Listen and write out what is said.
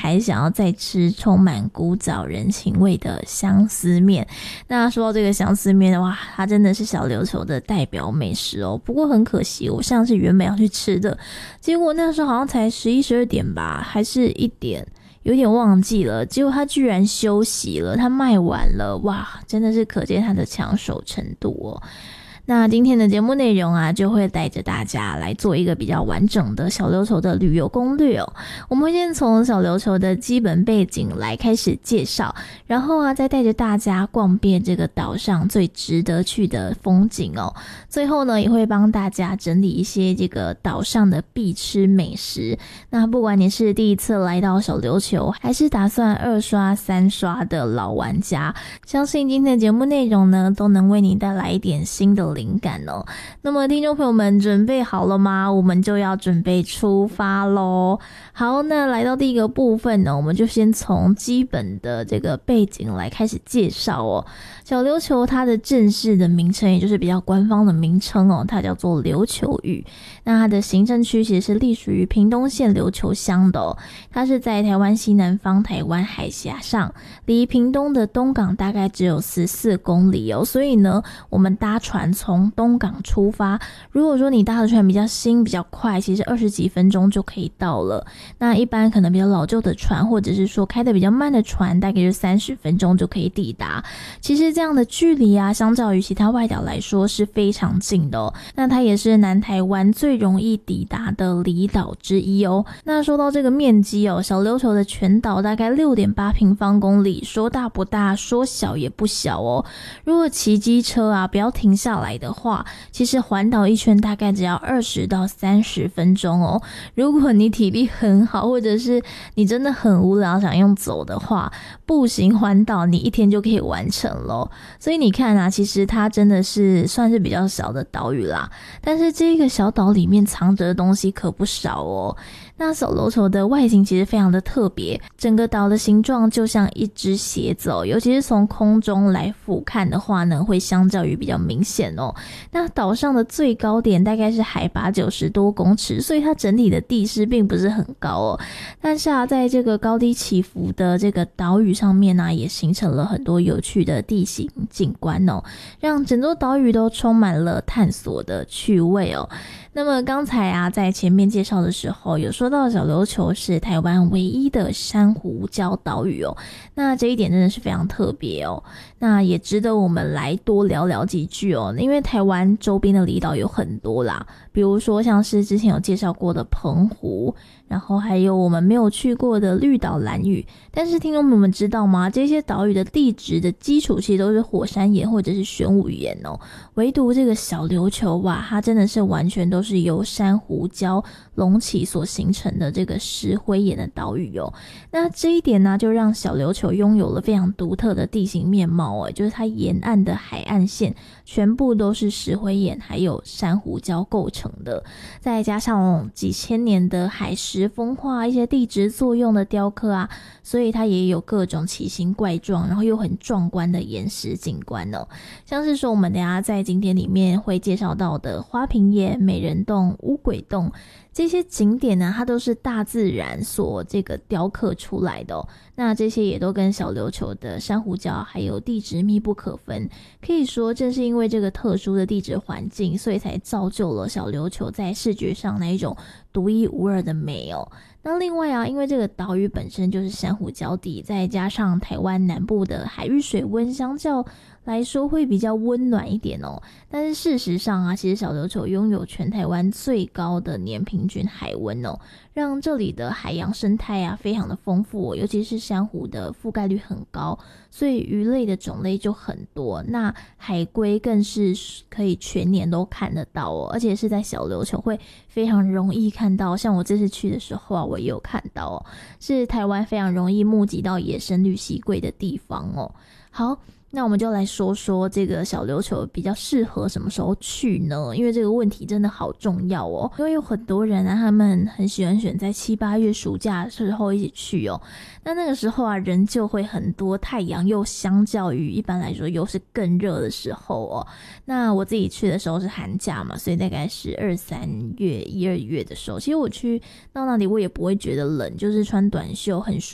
还想要再吃充满古早人情味的相思面。那说到这个相思面，哇，它真的是小琉球的代表美食哦。不过很可惜，我上次原本要去吃的，结果那时候好像才11、12点吧，还是1点，有点忘记了。结果它居然休息了，它卖完了，哇，真的是可见它的抢手程度哦。那今天的节目内容啊，就会带着大家来做一个比较完整的小琉球的旅游攻略哦。我们会先从小琉球的基本背景来开始介绍，然后啊，再带着大家逛遍这个岛上最值得去的风景哦。最后呢，也会帮大家整理一些这个岛上的必吃美食。那不管你是第一次来到小琉球，还是打算2刷、3刷的老玩家，相信今天的节目内容呢，都能为你带来一点新的灵感哦。那么听众朋友们准备好了吗？我们就要准备出发咯。好，那来到第一个部分呢，我们就先从基本的这个背景来开始介绍哦。小琉球它的正式的名称，也就是比较官方的名称哦，它叫做琉球屿。那它的行政区其实是隶属于屏东县琉球乡的哦。它是在台湾西南方台湾海峡上，离屏东的东港大概只有14公里哦。所以呢，我们搭船从东港出发，如果说你搭的船比较新比较快，其实20几分钟就可以到了。那一般可能比较老旧的船，或者是说开的比较慢的船，大概就30分钟就可以抵达。其实这样的距离啊，相较于其他外岛来说是非常近的哦。那它也是南台湾最容易抵达的离岛之一哦。那说到这个面积哦，小琉球的全岛大概 6.8 平方公里，说大不大，说小也不小哦。如果骑机车啊，不要停下来的话，其实环岛一圈大概只要20到30分钟哦。如果你体力很好，或者是你真的很无聊想用走的话，步行环岛你1天就可以完成咯。所以你看啊，其实它真的是算是比较小的岛屿啦，但是这个小岛里面藏着的东西可不少哦。那小琉球的外形其实非常的特别，整个岛的形状就像一只鞋子哦，尤其是从空中来俯瞰的话呢，会相较于比较明显哦。那岛上的最高点大概是海拔90多公尺，所以它整体的地势并不是很高哦。但是啊，在这个高低起伏的这个岛屿上面呢，也形成了很多有趣的地形景观哦，让整座岛屿都充满了探索的趣味哦。那么刚才啊，在前面介绍的时候有说到小琉球是台湾唯一的珊瑚礁岛屿哦，那这一点真的是非常特别哦。那也值得我们来多聊聊几句哦，因为台湾周边的离岛有很多啦，比如说像是之前有介绍过的澎湖，然后还有我们没有去过的绿岛兰屿。但是听众朋友们知道吗？这些岛屿的地质的基础其实都是火山岩或者是玄武岩哦，唯独这个小琉球哇，它真的是完全都是由珊瑚礁隆起所形成的这个石灰岩的岛屿哦。那这一点呢，就让小琉球拥有了非常独特的地形面貌哦，就是它沿岸的海岸线全部都是石灰岩还有珊瑚礁构成的，再加上几千年的海蚀风化，一些地质作用的雕刻啊，所以它也有各种奇形怪状然后又很壮观的岩石景观哦。像是说我们等一下在景点里面会介绍到的花瓶岩、美人洞、乌鬼洞，这些景点呢，它都是大自然所这个雕刻出来的哦。那这些也都跟小琉球的珊瑚礁还有地质密不可分，可以说正是因为这个特殊的地质环境，所以才造就了小琉球在视觉上那一种独一无二的美哦。那另外啊，因为这个岛屿本身就是珊瑚礁地，再加上台湾南部的海域水温相较来说会比较温暖一点哦。但是事实上啊，其实小琉球拥有全台湾最高的年平均海温哦，让这里的海洋生态啊非常的丰富哦，尤其是珊瑚的覆盖率很高，所以鱼类的种类就很多。那海龟更是可以全年都看得到哦，而且是在小琉球会非常容易看到，像我这次去的时候啊，我也有看到哦，是台湾非常容易目击到野生绿蜥龟的地方哦。好，那我们就来说说这个小琉球比较适合什么时候去呢？因为这个问题真的好重要哦。因为有很多人啊，他们很喜欢选在7、8月暑假的时候一起去哦。那个时候啊，人就会很多，太阳又相较于一般来说又是更热的时候哦。那我自己去的时候是寒假嘛，所以大概是2、3月、1、2月的时候，其实我去到那里我也不会觉得冷，就是穿短袖很舒